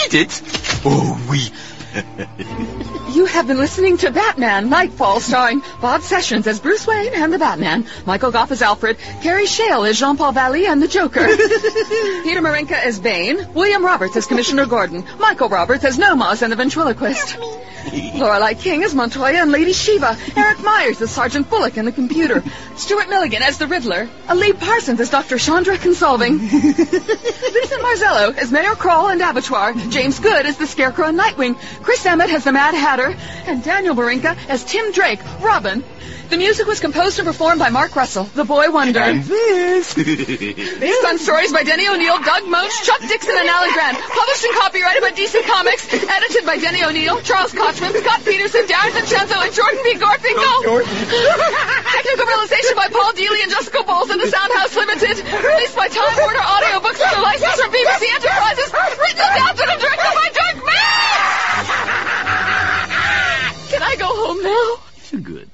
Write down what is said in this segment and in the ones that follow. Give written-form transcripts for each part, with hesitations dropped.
read it? Oh, oui. You have been listening to Batman Nightfall, starring Bob Sessions as Bruce Wayne and the Batman, Michael Goff as Alfred, Carrie Shale as Jean-Paul Valley and the Joker, Peter Marinka as Bane, William Roberts as Commissioner Gordon, Michael Roberts as Nomaz and the Ventriloquist, Lorelei King as Montoya and Lady Shiva, Eric Myers as Sergeant Bullock and the Computer, Stuart Milligan as the Riddler, Alee Parsons as Dr. Chandra Consolving, Vincent Marzello as Mayor Kroll and Abattoir, James Good as the Scarecrow and Nightwing, Chris Emmett as the Mad Hatter, and Daniel Marinka as Tim Drake, Robin. The music was composed and performed by Mark Russell, the Boy Wonder. And this. Based on stories by Denny O'Neil, Doug Moach, Chuck Dixon, and Alan Grant. Published and copyrighted by DC Comics. Edited by Denny O'Neil, Charles Kochman, Scott Peterson, Darren DiCenzo, and Jordan B. Garfinkel. Technical realization by Paul Dealey and Jessica Bowles and the Soundhouse Limited. Released by Time Warner Audiobooks under license from BBC Enterprises. Written, adapted, and directed by Dirk Mann. Can I go home now? Good.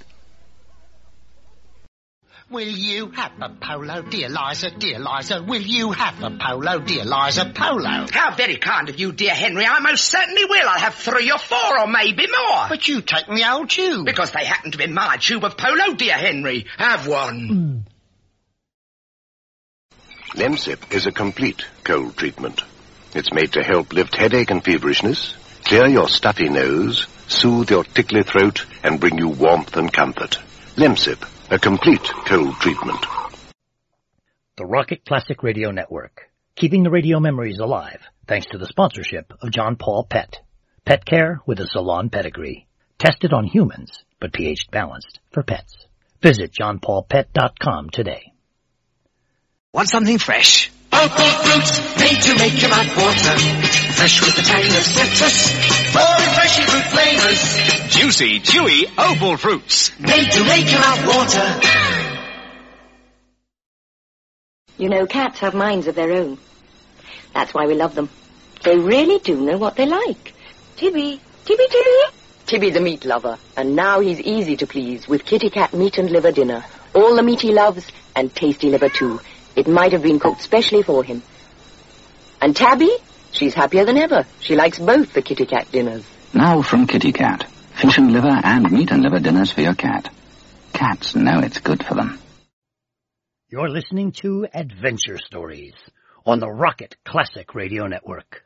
Will you have a polo, dear Liza, dear Liza? Will you have a polo, dear Liza, polo? How very kind of you, dear Henry. I most certainly will. I'll have 3 or 4 or maybe more. But you take the old tube. Because they happen to be my tube of polo, dear Henry. Have one. Lemsip is a complete cold treatment. It's made to help lift headache and feverishness, clear your stuffy nose, soothe your tickly throat, and bring you warmth and comfort. Lemsip, a complete cold treatment. The Rocket Classic Radio Network, keeping the radio memories alive thanks to the sponsorship of John Paul Pet. Pet care with a salon pedigree. Tested on humans, but pH balanced for pets. Visit johnpaulpet.com today. Want something fresh? Opal fruit, made to make your mouth water. Fresh with the tang of citrus, more refreshing fruit flavors. Juicy, chewy Opal fruits. Made to make your mouth water. You know, cats have minds of their own. That's why we love them. They really do know what they like. Tibby. Tibby the meat lover. And now he's easy to please with Kitty Cat meat and liver dinner. All the meat he loves, and tasty liver too. It might have been cooked specially for him. And Tabby? She's happier than ever. She likes both the Kitty Cat dinners. Now from Kitty Cat. Fish and liver and meat and liver dinners for your cat. Cats know it's good for them. You're listening to Adventure Stories on the Rocket Classic Radio Network.